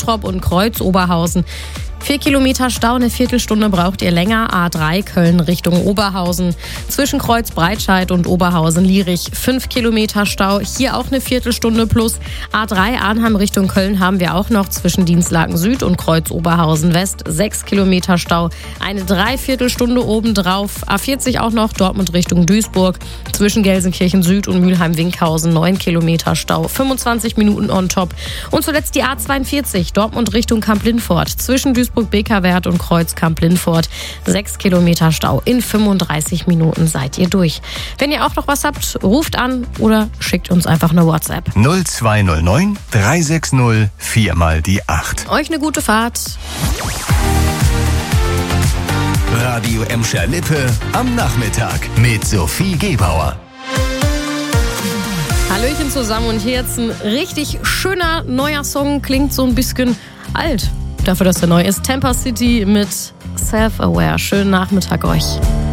Bottrop und Kreuz-Oberhausen. 4 Kilometer Stau, eine Viertelstunde braucht ihr länger. A3 Köln Richtung Oberhausen. Zwischen Kreuz Breitscheid und Oberhausen-Lierich 5 Kilometer Stau. Hier auch eine Viertelstunde plus. A3 Arnhem Richtung Köln haben wir auch noch zwischen Dienstlaken Süd und Kreuz Oberhausen West 6 Kilometer Stau. Eine Dreiviertelstunde obendrauf. A40 auch noch Dortmund Richtung Duisburg. Zwischen Gelsenkirchen Süd und Mülheim-Winkhausen 9 Kilometer Stau. 25 Minuten on top. Und zuletzt die A42 Dortmund Richtung Kamp-Lindfort. Zwischen Duisburg-Bekerwert und Kreuz Kamp-Lindfort 6 Kilometer Stau. In 35 Minuten seid ihr durch. Wenn ihr auch noch was habt, ruft an oder schickt uns einfach eine WhatsApp. 0209 360 4 mal die 8. Euch eine gute Fahrt. Radio Emscher-Lippe am Nachmittag mit Sophie Gebauer. Hallöchen zusammen und hier jetzt ein richtig schöner neuer Song. Klingt so ein bisschen alt. Dafür, dass er neu ist. Temper City mit Self-Aware. Schönen Nachmittag euch.